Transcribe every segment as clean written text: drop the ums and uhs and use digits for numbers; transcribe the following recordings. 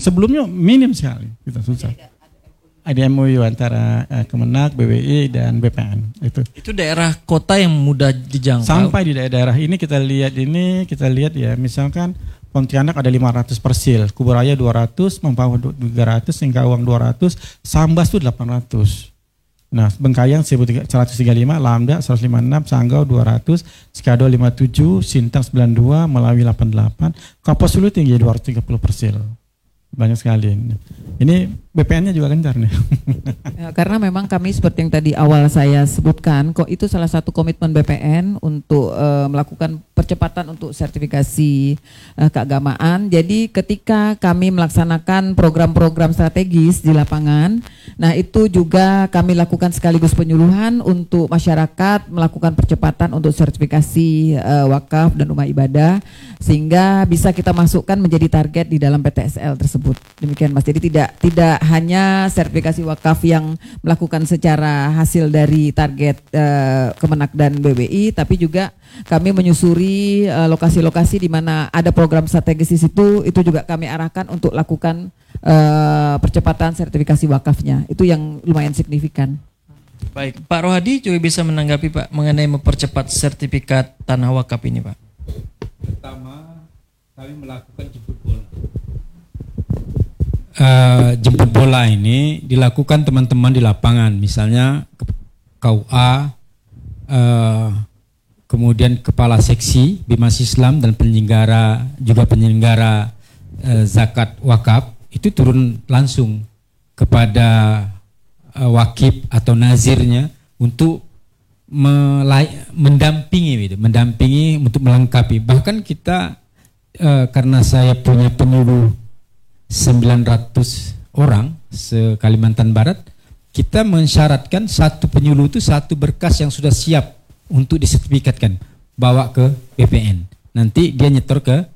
Sebelumnya minim sekali, kita susah. Ada MOU antara Kemenak, BWI dan BPN. Itu daerah kota yang mudah dijangkau. Sampai di daerah ini kita lihat ya, misalkan Pontianak ada 500 persil, Kuburaya 200, Mempawah 300, Singkawang 200, Sambas itu 800. Nah, Bengkayang 135, Lambda 156, Sanggau 200, Skado 57, Sintang 92, Melawi 88, Kapuas Hulu tinggi 230 persil. Banyak sekali. Ini BPN-nya juga gencar nih. Ya, karena memang kami seperti yang tadi awal saya sebutkan, kok itu salah satu komitmen BPN untuk melakukan percepatan untuk sertifikasi keagamaan. Jadi ketika kami melaksanakan program-program strategis di lapangan, nah itu juga kami lakukan sekaligus penyuluhan untuk masyarakat melakukan percepatan untuk sertifikasi wakaf dan rumah ibadah, sehingga bisa kita masukkan menjadi target di dalam PTSL tersebut. Demikian Mas. Jadi tidak hanya sertifikasi wakaf yang melakukan secara hasil dari target Kemenak dan BWI, tapi juga kami menyusuri lokasi-lokasi di mana ada program strategis di situ, itu juga kami arahkan untuk lakukan percepatan sertifikasi wakafnya. Itu yang lumayan signifikan. Baik, Pak Rohadi juga bisa menanggapi Pak mengenai mempercepat sertifikat tanah wakaf ini Pak. Pertama, kami melakukan jemput bola. Jemput bola ini dilakukan teman-teman di lapangan, misalnya KUA, kemudian kepala seksi Bimas Islam dan penyelenggara zakat wakaf itu turun langsung kepada wakif atau nazirnya untuk mendampingi untuk melengkapi. Bahkan kita karena saya punya penyuluh 900 orang se-Kalimantan Barat, kita mensyaratkan satu penyuluh itu satu berkas yang sudah siap untuk disertifikatkan, bawa ke BPN. Nanti dia nyetor ke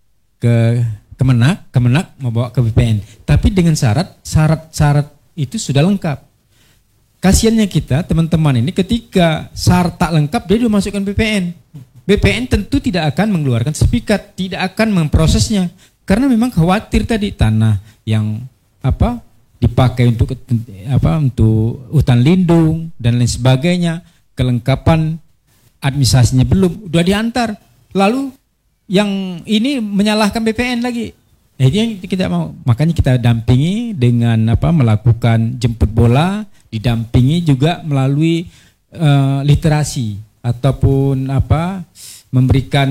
Kemenak membawa ke BPN. Tapi dengan syarat itu sudah lengkap. Kasiannya kita teman-teman ini ketika syarat tak lengkap dia sudah masukkan BPN. BPN tentu tidak akan mengeluarkan sertifikat, tidak akan memprosesnya. Karena memang khawatir tadi tanah yang dipakai untuk hutan lindung dan lain sebagainya, kelengkapan administrasinya belum, udah diantar. Lalu yang ini menyalahkan BPN lagi. Itu yang kita mau. Makanya kita dampingi dengan melakukan jemput bola, didampingi juga melalui literasi ataupun memberikan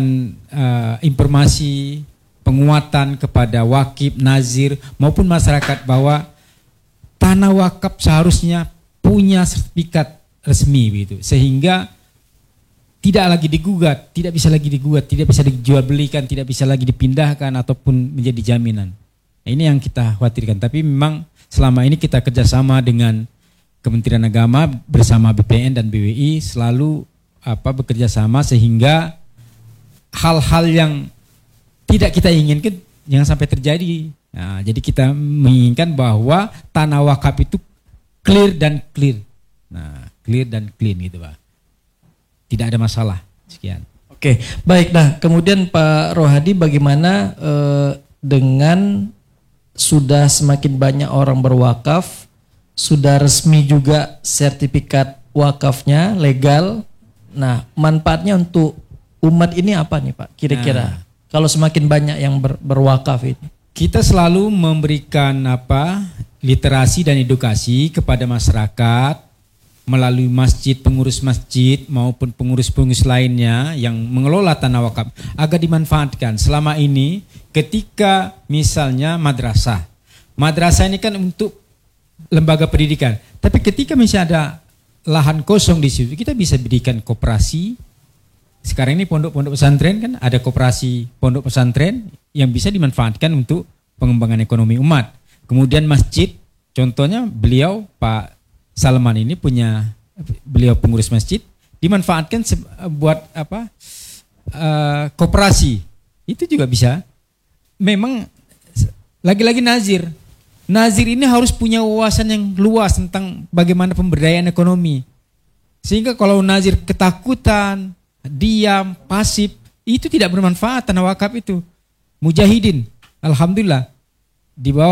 informasi penguatan kepada wakif, nazir maupun masyarakat bahwa tanah wakaf seharusnya punya sertifikat resmi gitu, sehingga tidak lagi digugat, tidak bisa dijual belikan, tidak bisa lagi dipindahkan ataupun menjadi jaminan. Nah, ini yang kita khawatirkan. Tapi memang selama ini kita kerjasama dengan Kementerian Agama bersama BPN dan BWI selalu bekerja sama sehingga hal-hal yang tidak kita inginkan jangan sampai terjadi. Nah, jadi kita menginginkan bahwa tanah wakaf itu clear dan clean. Nah, clear dan clean gitu Pak. Tidak ada masalah. Sekian. Oke, baik. Nah, kemudian Pak Rohadi bagaimana dengan sudah semakin banyak orang berwakaf, sudah resmi juga sertifikat wakafnya legal. Nah, manfaatnya untuk umat ini apa nih Pak kira-kira? Kalau semakin banyak yang berwakaf itu. Kita selalu memberikan literasi dan edukasi kepada masyarakat melalui masjid, pengurus masjid maupun pengurus-pengurus lainnya yang mengelola tanah wakaf agar dimanfaatkan. Selama ini ketika misalnya madrasah ini kan untuk lembaga pendidikan. Tapi ketika misalnya ada lahan kosong di situ, kita bisa berikan koperasi. Sekarang ini pondok-pondok pesantren kan ada koperasi pondok pesantren yang bisa dimanfaatkan untuk pengembangan ekonomi umat. Kemudian masjid, contohnya beliau Pak Salman ini beliau pengurus masjid, dimanfaatkan buat koperasi. Itu juga bisa. Memang lagi-lagi nazir. Nazir ini harus punya wawasan yang luas tentang bagaimana pemberdayaan ekonomi. Sehingga kalau nazir ketakutan, diam, pasif, itu tidak bermanfaat tanah wakaf itu. Mujahidin, alhamdulillah, di bawah